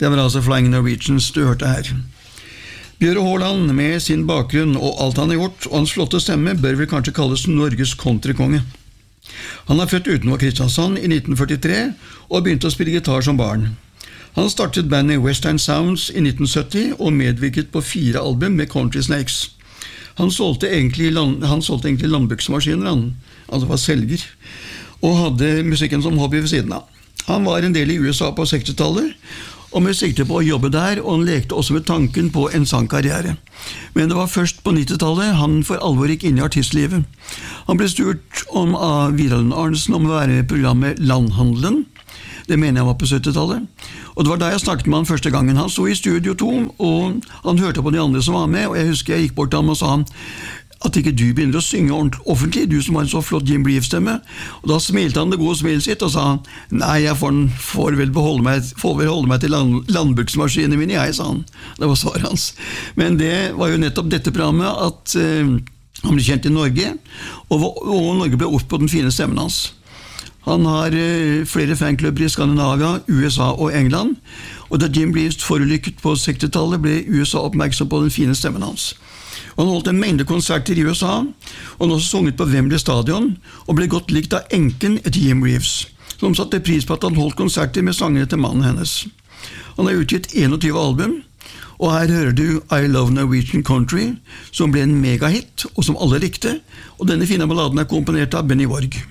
Det var altså Flying Norwegians du hørte her. Bjøre Håland med sin bakgrunn og alt han har gjort, og hans flotte stemme bør vel kanskje kalles Norges countrykonge. Han er født utenfor Kristiansand i 1943 og begynte å spille gitar som barn. Han startet bandet Western Sounds i 1970 og medvirket på 4 album med Country Snakes. Han solgte egentlig landbruksmaskiner, altså var selger, og hadde musikken som hobby ved siden av. Han var en del i USA på 60-tallet, og med sikte på å jobbe der, og han lekte også med tanken på en sangkarriere. Men det var først på 90-tallet han for alvor gikk inn i artistlivet. Han ble spurt av Vidar Arnesen om å være med i programmet Landhandelen. Det mener jeg var på 70-tallet. Og det var da jeg snakket med han første gangen. Han sto i Studio 2, og han hørte på de andre som var med, og jeg husker jeg gikk bort til ham og sa at ikke du begynner å synge offentlig, du som har en så flott Jim Reeves-stemme. Og da smilte han det gode smilet sitt og sa, nei, jeg får vel holde meg til landbruksmaskinene mine, jeg, sa han. Det var svaret hans. Men det var jo nettopp dette programmet at han ble kjent i Norge, og Norge ble opp på den fine stemmen hans. Han har flere fanklubber i Skandinavia, USA og England, og da Jim Reeves forulykket på 60-tallet ble USA oppmerksom på den fine stemmen hans. Han holdt en mengde konserter i USA, og han også sunget på Wembley Stadion, og ble godt likt av enken etter Jim Reeves, som satte pris på at han holdt konserter med sangene til mannen hennes. Han har utgitt 21 album, og her hører du I Love Norwegian Country, som ble en megahit, og som alle likte, og denne fine balladen er komponert av Benny Borg.